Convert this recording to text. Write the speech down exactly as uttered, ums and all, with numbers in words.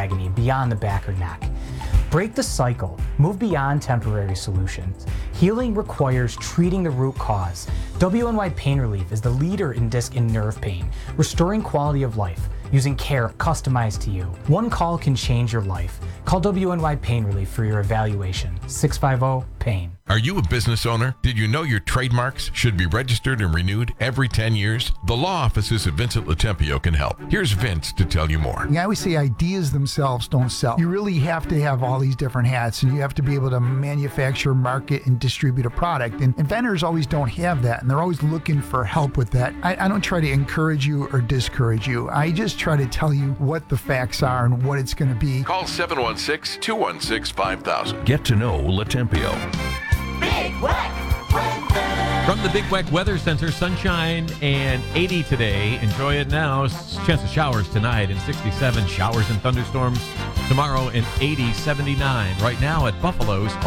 agony beyond the back or neck. Break the cycle. Move beyond temporary solutions. Healing requires treating the root cause. W N Y Pain Relief is the leader in disc and nerve pain, restoring quality of life using care customized to you. One call can change your life. Call W N Y Pain Relief for your evaluation. six five zero, PAIN. Are you a business owner? Did you know your trademarks should be registered and renewed every ten years? The law offices of Vincent Latempio can help. Here's Vince to tell you more. I always say ideas themselves don't sell. You really have to have all these different hats, and you have to be able to manufacture, market, and distribute a product. And inventors always don't have that, and they're always looking for help with that. I, I don't try to encourage you or discourage you. I just try to tell you what the facts are and what it's going to be. Call seven one six, two one six, five thousand. Get to know Latempio. Big Weck Weather. From the Big Weck Weather Center, sunshine and eighty today. Enjoy it now. Chance of showers tonight and sixty-seven. Showers and thunderstorms tomorrow and eighty, seventy-nine. Right now at Buffalo's